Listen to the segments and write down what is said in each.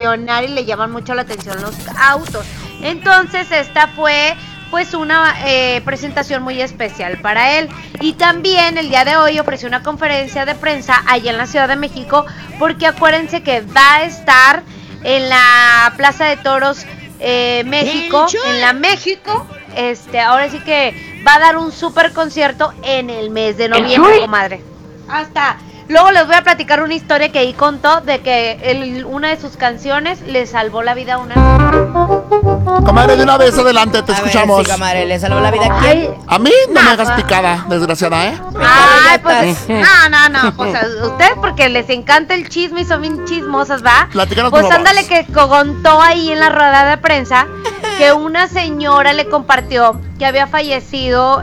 millonaria y le llaman mucho la atención los autos. Entonces esta fue pues una presentación muy especial para él. Y también el día de hoy ofreció una conferencia de prensa allá en la Ciudad de México, porque acuérdense que va a estar en la Plaza de Toros México, en la México. Ahora sí que va a dar un super concierto en el mes de noviembre, comadre. Luego les voy a platicar una historia que ahí contó de que una de sus canciones le salvó la vida a una... Comadre, de una vez adelante, te escuchamos. Ver, sí, comadre, ¿le salvó la vida a quién? A mí no me hagas picada, desgraciada, ¿eh? Ay, pues, no, pues ustedes porque les encanta el chisme y son bien chismosas, ¿va? Platícanos, pues por favor. ándale que contó ahí en la rueda de prensa que una señora le compartió que había fallecido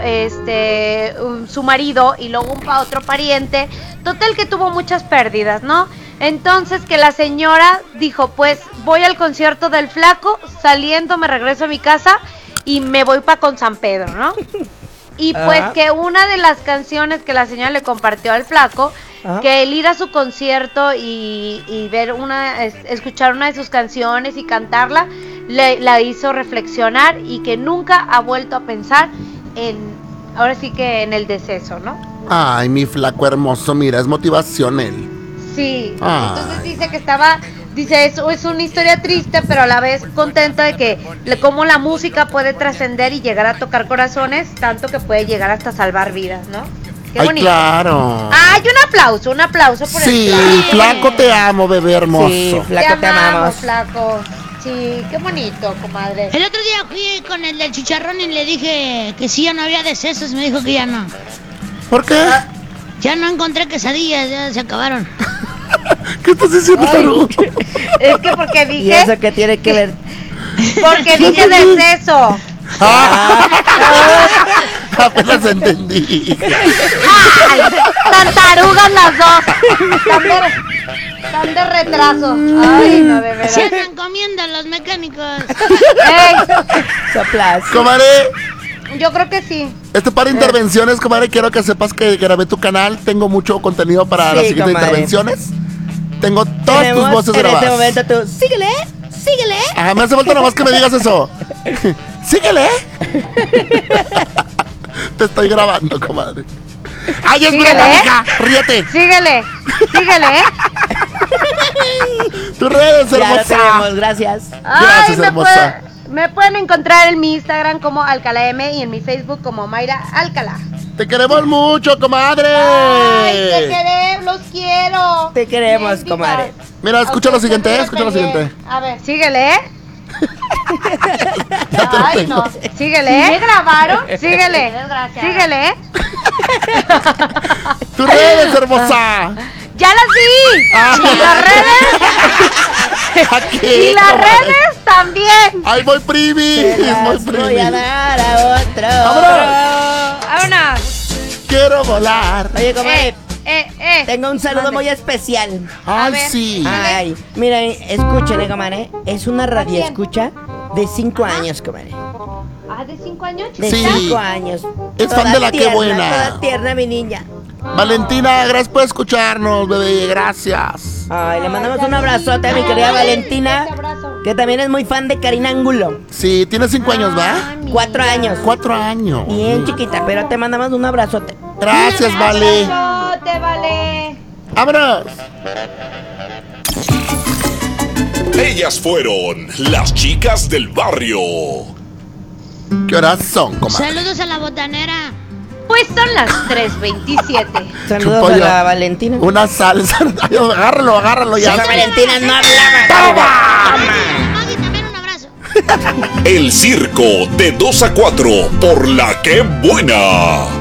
su marido y luego otro pariente. Total que tuvo muchas pérdidas, ¿no? Entonces que la señora dijo, pues voy al concierto del Flaco, saliendo me regreso a mi casa y me voy con San Pedro, ¿no? Y pues que una de las canciones que la señora le compartió al Flaco, que el ir a su concierto y ver escuchar una de sus canciones y cantarla, la hizo reflexionar y que nunca ha vuelto a pensar ahora sí que en el deceso, ¿no? Ay, mi Flaco hermoso, mira, es motivación él. Sí, entonces dice que eso es una historia triste, pero a la vez contento de que cómo la música puede trascender y llegar a tocar corazones, tanto que puede llegar hasta salvar vidas, ¿no? Qué bonito. Claro. Ay, un aplauso por sí, el Flaco. Sí, Flaco, te amo, bebé hermoso. Sí, Flaco, te amamos. Flaco. Sí, qué bonito, comadre. El otro día fui con el del chicharrón y le dije que si ya no había decesos, me dijo que ya no. ¿Por qué? Ya no encontré quesadillas, ya se acabaron. ¿Qué estás diciendo, Taru? Es que porque dije... ¿Y eso qué tiene que ver? Porque dije deceso. Apenas entendí. Ay, tan tarugas las dos. Tan de retraso. Ay, no, de verdad. Se andan comiendo los mecánicos. Ey, Soplas. Comadre, yo creo que sí. para intervenciones, comadre, quiero que sepas que grabé tu canal. Tengo mucho contenido para las siguientes intervenciones. Tengo todas tus voces grabadas. En este momento tú, síguele. Ajá, me hace falta nomás que me digas eso. Síguele. Te estoy grabando, comadre. ¡Ay, es broma, hija! ¡Ríete! Síguele. Tus redes, Ya hermosa. lo tenemos, gracias. Gracias, hermosa. Me pueden encontrar en mi Instagram como Alcalá M y en mi Facebook como Mayra Alcalá. Te queremos mucho, comadre. Ay, te queremos, los quiero. Te queremos, Bien, comadre. Mira, escucha lo siguiente, escucha lo siguiente. A ver, síguele, Ya te lo Ay, tengo. no. Síguele, ¿Me grabaron? Síguele. Síguele. Tus redes, hermosa. ¡Ya las vi! Ah. ¿Y las redes? Aquí, ¡Y las comadre. redes también! ¡Ay, voy primis! Voy Voy a primis. dar a otro. ¡Vámonos! Quiero volar. Oye, comadre, tengo un saludo Mande. muy especial. Ay, ver. sí. Ay, miren, escuchen, comadre. Es una radio escucha de 5 años, comadre. ¿Ah, de 5 años? De Sí. 5 años. Es fan de la Qué Buena. Toda tierna, mi niña. Valentina, gracias por escucharnos, bebé. Gracias. Ay, le mandamos un abrazote a mi querida Valentina, que también es muy fan de Karina Angulo. Sí, tiene 5 años, ¿va? 4 años. 4 años. Bien chiquita, pero te mandamos un abrazote. Gracias, Vale. No te vale. ¡Vámonos! Ellas fueron las chicas del barrio. ¿Qué horas son, comadre? Saludos a la botanera. Pues son las 3:27. Saludos Chupo a yo. la Valentina. Una salsa. Ay, agárralo ya. Esa Valentina no hablaba. Maggie, también un abrazo. El circo de 2 a 4 por la Qué Buena.